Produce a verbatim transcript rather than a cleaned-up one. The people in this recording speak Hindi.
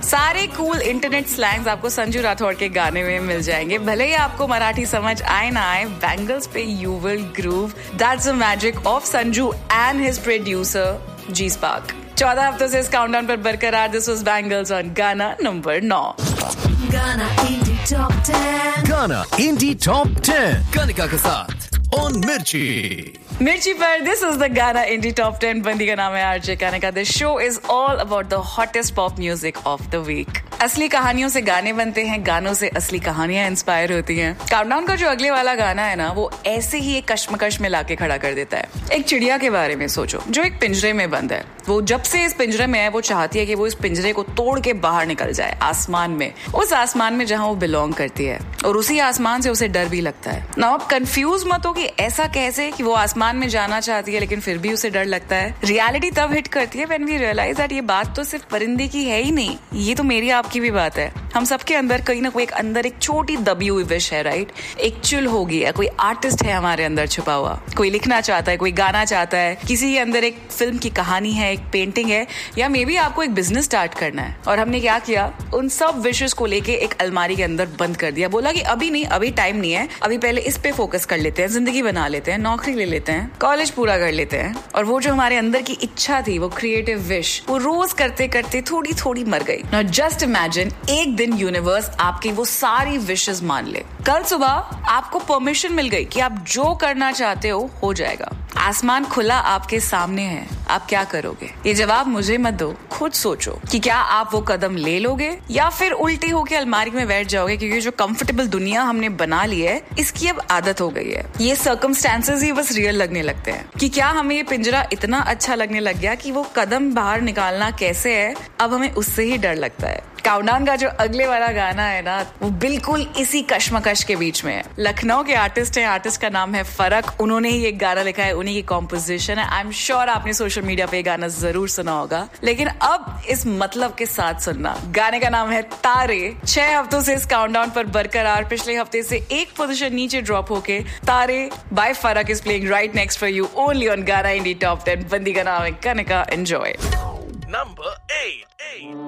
सारे कूल इंटरनेट स्लैंग्स आपको संजू राठौड़ के गाने में मिल जाएंगे, भले ही आपको मराठी समझ आए ना आए। बैंगल्स पे you will groove, that's the magic of Sanju and his producer ji spark. चौदह हफ्तों से इस काउंटडाउन पर बरकरार, दिस वाज बैंगल्स ऑन गाना नंबर नौ। गाना इंडी टॉप टेन, गाना इंडी टॉप टेन कनिका के साथ ऑन मिर्ची मिर्ची पर दिस इज द गाना इंडी टॉप टेन। बंदी का नाम है RJ Kanika. This show is all about the hottest pop music of the week. असली कहानियों से गाने बनते हैं, गानों से असली कहानियां इंस्पायर होती हैं। काउंटडाउन का जो अगले वाला गाना है ना, वो ऐसे ही एक कश्मकश में लाके खड़ा कर देता है। एक चिड़िया के बारे में सोचो जो एक पिंजरे में बंद है। वो जब से इस पिंजरे में है, वो चाहती है कि वो इस पिंजरे को तोड़ के बाहर निकल जाए आसमान में, उस आसमान में जहां वो बिलोंग करती है, और उसी आसमान से उसे डर भी लगता है ना। आप कंफ्यूज मत हो कि ऐसा कैसे कि वो आसमान में जाना चाहती है लेकिन फिर भी उसे डर लगता है। रियलिटी तब हिट करती है व्हेन वी रियलाइज दैट ये बात तो सिर्फ परिंदे की है ही नहीं, ये तो मेरी आपकी भी बात है। हम सबके अंदर कहीं ना कोई एक अंदर एक छोटी दबी हुई विश है, राइट? एक चुल होगी है, कोई आर्टिस्ट है हमारे अंदर छुपा हुआ, कोई लिखना चाहता है, कोई गाना चाहता है, किसी के अंदर एक फिल्म की कहानी है, एक पेंटिंग है, या मे बी आपको एक बिजनेस स्टार्ट करना है। और हमने क्या किया, उन सब विशेस को लेके एक अलमारी के अंदर बंद कर दिया। बोला कि अभी नहीं, अभी टाइम नहीं है, अभी पहले इस पे फोकस कर लेते हैं, जिंदगी बना लेते हैं, नौकरी ले लेते हैं, कॉलेज पूरा कर लेते हैं। और वो जो हमारे अंदर की इच्छा थी, वो क्रिएटिव विश, वो रोज करते करते थोड़ी थोड़ी मर गई। नाउ जस्ट इमेजिन, एक दिन यूनिवर्स आपकी वो सारी विशेस मान ले। कल सुबह आपको परमिशन मिल गई कि आप जो करना चाहते हो हो जाएगा। आसमान खुला आपके सामने है, आप क्या करोगे? ये जवाब मुझे मत दो, खुद सोचो कि क्या आप वो कदम ले लोगे या फिर उल्टी होके अलमारी में बैठ जाओगे, क्योंकि जो कंफर्टेबल दुनिया हमने बना ली है, इसकी अब आदत हो गई है। ये सर्कमस्टेंसेस ही बस रियल लगने लगते हैं कि क्या हमें ये पिंजरा इतना अच्छा लगने लग गया कि वो कदम बाहर निकालना कैसे है, अब हमें उससे ही डर लगता है। काउंटडाउन का जो अगले वाला गाना है ना, वो बिल्कुल इसी कश्मकश के बीच में है। लखनऊ के आर्टिस्ट हैं, आर्टिस्ट का नाम है फरक, उन्होंने ही एक गाना लिखा है, उन्हीं की कॉम्पोजिशन है। आई एम श्योर आपने सोशल मीडिया पे गाना जरूर सुना होगा, लेकिन अब इस मतलब के साथ सुनना। गाने का नाम है तारे। छह हफ्तों से इस काउंटडाउन पर बरकरार, पिछले हफ्ते से एक पोजीशन नीचे ड्रॉप होके तारे बाय फरक is playing right next for you only on गाना इंडी टॉप टेन। बंदी का नाम है कनिका। एंजॉय। Number eight.